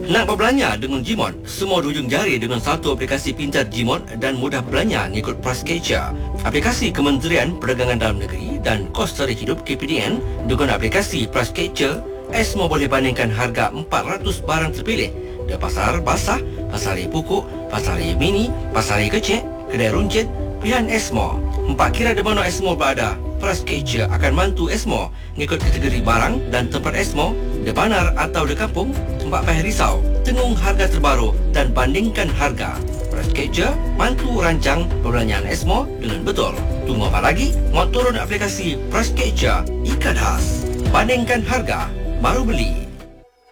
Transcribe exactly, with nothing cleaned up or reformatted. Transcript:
Nak berbelanja dengan Gmon? Semua hujung jari dengan satu aplikasi pintar Gmon dan mudah berbelanja mengikut Prasketcher. Aplikasi Kementerian Perdagangan Dalam Negeri dan Kos Tarikh Hidup K P D N dengan aplikasi Prasketcher, Asmo boleh bandingkan harga empat ratus barang terpilih di pasar basah, pasar raya pokok, pasar raya mini, pasar raya kecil, kedai runcit, pilihan Asmo. Empat kira di mana Asmo berada, Prasketcher akan bantu Asmo mengikut kategori barang dan tempat Asmo di Banar atau di kampung. Empat payah risau, tengung harga terbaru dan bandingkan harga. Prasketcher bantu rancang perbelanjaan Asmo dengan betul. Tunggu apa lagi? Mau turun aplikasi Prasketcher, ikat khas. Bandingkan harga, baru beli.